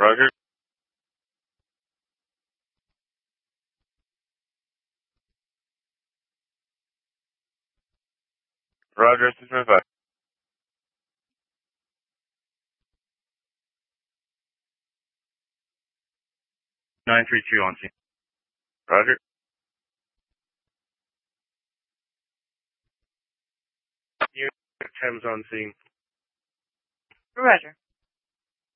Roger. Roger, 625. 932 on scene. Roger. You Thames on scene. Roger.